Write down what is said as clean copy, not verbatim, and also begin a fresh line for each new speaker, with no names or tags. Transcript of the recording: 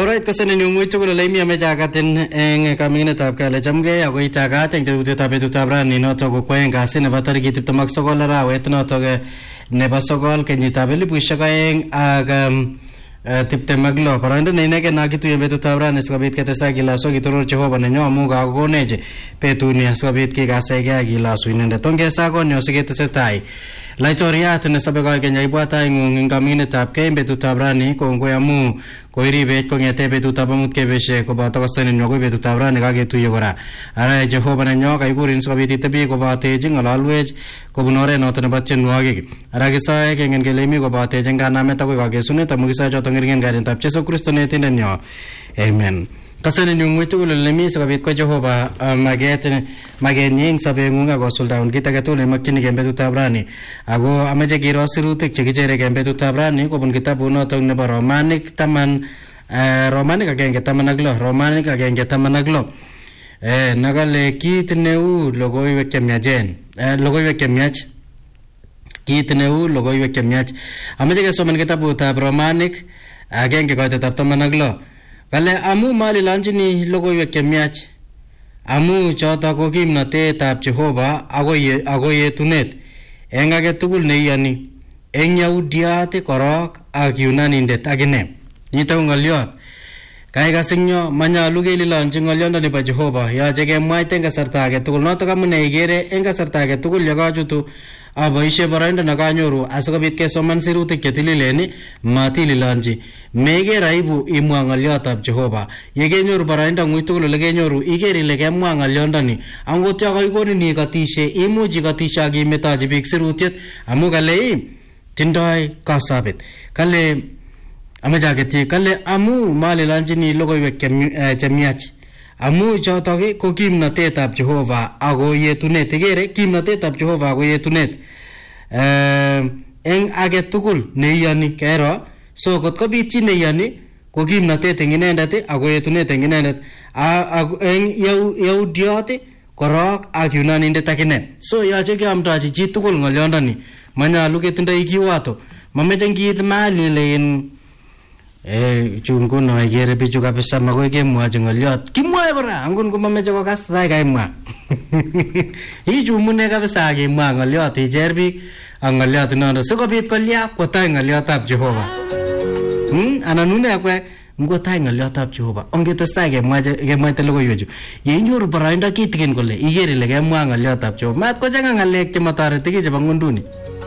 Alright, kasana ni ngui tukul lai mi amejakatin eng kamingetab kale chamgei ako itakat eng tetutetab betutab rani noto ko kwen kasi nebo tarikit 29 arawet noto nebo 9 kenyitab 2002 ak 26 paraindo ne ineken nakituye betutab rani sikobit ketestai kilasu kitoror Jehova nenyo amu kakokonech betuni sikobit kikasegei akilasu inendet ongesa konyo siketesetai laitoriat nesabe ko Kenya ibwata ingung eng kamingetab kei betutab rani kongoi amu koiribech kongete betutab amut kebeshe koboto kostenin nyoko betutab rani kaketuye kora ara Jehova nenyo kaikurin sikobit itebi kobotechi ng'ololwech kobun oret noto nebo tienwogik ara kisoe kengen kele imi kobotechi eng kanamet akoi kakesunet amu kisoe choto ngeringen kaintab Jesu Kristo netindet nyo amen. Kasana ni ngui tugul lemi sikobit ko Jehova magenyi eng sobengung akosuldaun kit age tugul nemakchinigei eng betutab rani ako ameche kiro sirutik chekichere eng betutab rani kobun kitabut noto nebo Romanik 1:16 nakale kit neu logoiwek chemiachen logoiwek chemiach ameche kesoman kitabutab Romanik 1:16 kale amu malilanjini logoiwek chemiach amu choto ko kimnatetab Jehova ako yetunet eng age tugul neiyoni eng Yahudiat korok ak Yunanindet akine nito ng'olyot kaikasingyo manyalu kelilanji ng'olyondo nebo Jehova yache kemwaite eng kasarta age tugul noto amune igere eng kasarta age tugul yakachutu aboishe boroindo nekanyoru asikobit kesoman sirutik chetililen matililanji meger aibu imwa ng'olyotab Jehova yekenyoru boroindo ng'ui tugul ole kenyoru iger ile kemwa ng'olyondoni angot yo kakikonin ikatishe imuch ikatishe akimetochi biik sirutiet amu kale tindoi kasabet kale amechaketyi kale amu malilanjini logoiwek chemiach amu chotok ko kimnatetab Jehova ako yetunet igere kimnatetab Jehova ako yetunet eng age tugul neiyoni kero so kot kobit chi neiyoni ko kimnatet eng inendet ako yetunet eng inendet eng Yahudiot korok ak Yunanindet akine so yache keamdachi chi tugul ng'olyondoni manyalu ketindoi kiwato mameche kiit malilen chunguno igere bichu kabisa makoi kemwachi ng'olyot kimwae kora angun komameche kokas tai kaimwa ichumune kabisa akimwa ng'olyot icher biik ak ng'olyot nono sikobit kolya kotai ng'olyotab Jehova anan une akwe ngotai ng'olyotab Jehova ongetestai kemwaite logoiwechu yeinyoru boroindo kitikin kole iker ile kemwa ng'olyotab Jehova mat kochang'a ng'alek chematoreti ki chebo ng'unduni